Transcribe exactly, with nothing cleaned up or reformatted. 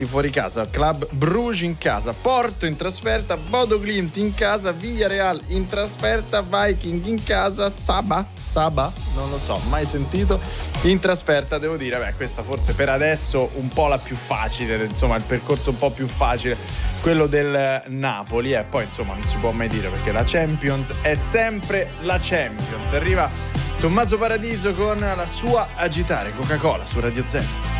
fuori casa, Club Bruges in casa, Porto in trasferta, Bodo Glimt in casa, Villarreal in trasferta, Viking in casa, Saba, Saba, non lo so, mai sentito, in trasferta. Devo dire, beh, questa forse per adesso un po' la più facile, insomma il percorso un po' più facile, quello del Napoli, e eh. poi insomma non si può mai dire, perché la Champions è sempre la Champions. Arriva Tommaso Paradiso con la sua Agitare Coca-Cola su Radio Zero.